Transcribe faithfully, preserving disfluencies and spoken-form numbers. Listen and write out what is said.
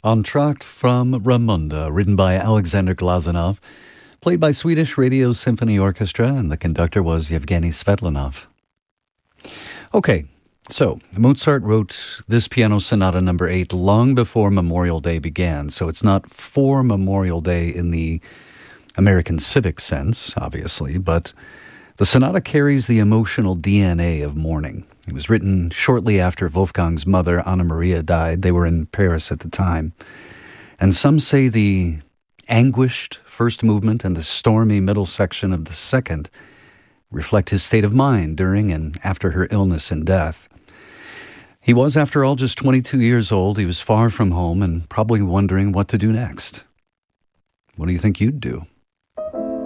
Entr'acte from Ramunda, written by Alexander Glazunov, played by Swedish Radio Symphony Orchestra, and the conductor was Yevgeny Svetlanov. Okay, so Mozart wrote this piano sonata number eight long before Memorial Day began, so it's not for Memorial Day in the American civic sense, obviously, but the sonata carries the emotional D N A of mourning. It was written shortly after Wolfgang's mother, Anna Maria, died. They were in Paris at the time. And some say the anguished first movement and the stormy middle section of the second reflect his state of mind during and after her illness and death. He was, after all, just twenty-two years old. He was far from home and probably wondering what to do next. What do you think you'd do?